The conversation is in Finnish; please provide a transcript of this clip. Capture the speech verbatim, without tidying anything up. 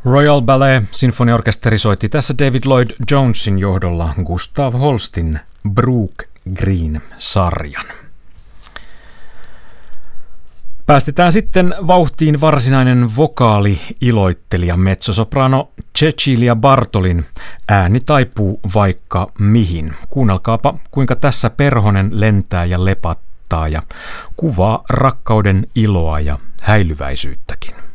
Royal Ballet Sinfoniaorkesteri soitti tässä David Lloyd Jonesin johdolla Gustav Holstin Brook-Green-sarjan. Päästetään sitten vauhtiin varsinainen vokaali-iloittelija mezzosoprano Cecilia Bartolin ääni taipuu vaikka mihin. Kuunnelkaapa, kuinka tässä perhonen lentää ja lepattaa ja kuvaa rakkauden iloa ja häilyväisyyttäkin.